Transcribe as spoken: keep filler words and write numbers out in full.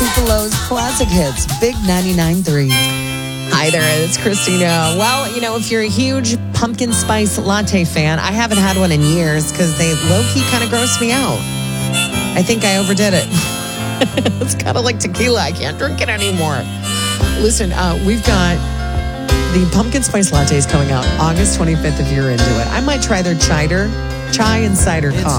Tupelo's classic hits, Big ninety-nine point three. Hi there, it's Christina. Well, you know, if you're a huge pumpkin spice latte fan, I haven't had one in years because they low-key kind of gross me out. I think I overdid it. It's kind of like tequila. I can't drink it anymore. Listen, uh, we've got the pumpkin spice lattes coming out August twenty-fifth if you're into it. I might try their cider, chai and cider combo.